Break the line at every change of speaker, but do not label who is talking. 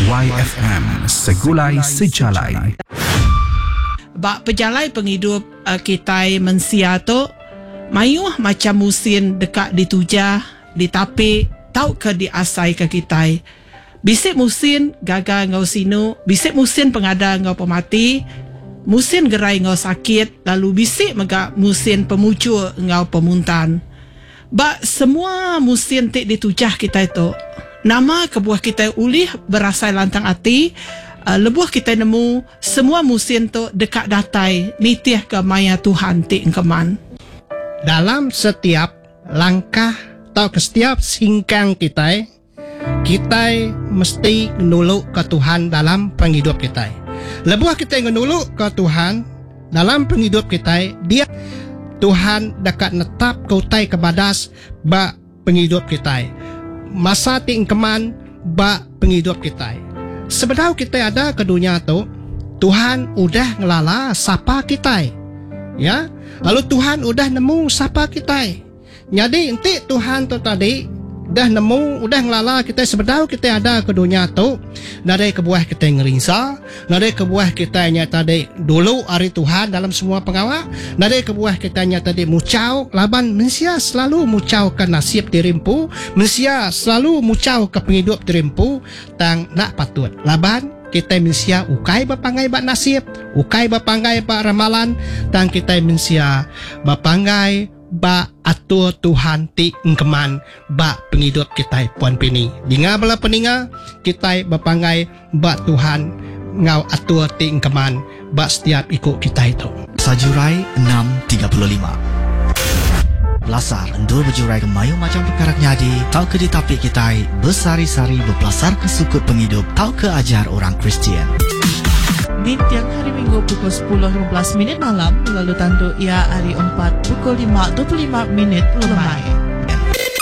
YFM Segulai Sejalai.
Bak pejalai penghidup kita mensia tu mayuh macam musim dekat ditujah, ditapik, tau ke diasai ke kita. Bisik musim gagal ngau sinu, bisik musim pengada ngau pemati, musim gerai ngau sakit, lalu bisik mega musim pemucul ngau pemuntan. Bak semua musim tik ditujah kita itu, nama kebuah kita ulih berasai lantang hati, lebuh kita nemu semua musim tu dekat datai nitiah ke maya Tuhan tik engkeman.
Dalam setiap langkah atau ke setiap singkang kita mesti menuluk ke Tuhan dalam penghidup kita. Lebuh kita menuluk ke Tuhan dalam penghidup kita, dia Tuhan dekat netap kautai kebadas bak penghidup kita. Masa tingkeman bak penghidup kita. Sebenarnya kita ada ke dunia tu, Tuhan udah ngelala sapa kita. Ya, lalu Tuhan udah nemu sapa kita. Jadi enti Tuhan tu tadi dah nemu, udah ngelala kita. Sebenarnya kita ada ke dunia tu, dari kebuah kita ngerisa, dari kebuah kita nya tadi dulu hari Tuhan dalam semua pengawal, dari kebuah kita nya tadi mucau laban mensia selalu mucau ke nasib dirimpu, mensia selalu mucau ke penghidup dirimpu, tang nak patut laban kita mensia ukai bapangai bak nasib, ukai bapangai bak ramalan, tang kita mensia bapangai ba atur Tuhan ti engkeman ba penghidup kita puan pini. Dinga bala peninga kita bapangai ba Tuhan ngau atur ti engkeman ba setiap ikut kita itu.
Sajurai 6.35 Belasar endur berjurai ke mayu macam perkara nyadi, tau ke ditapik kita bersari-sari berpelasar ke sukut penghidup, tau ke ajar orang Kristian.
Di tiang hari Minggu pukul 10.15 malam, lalu tanduk ia hari 4 pukul 5.25 lemai.